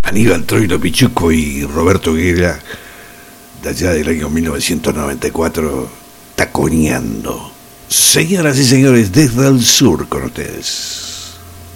Aníbal Troilo Pichuco y Roberto Guerra, de allá del año 1994, taconeando. Señoras y señores, desde el sur con ustedes.